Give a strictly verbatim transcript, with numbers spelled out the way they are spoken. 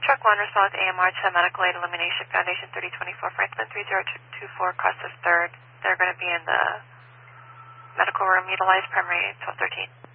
Truck one, respond with A M R to Medical Aid Elimination Foundation thirty twenty-four Franklin three zero two four, cross the third. They're going to be in the medical room, utilized primary twelve thirteen.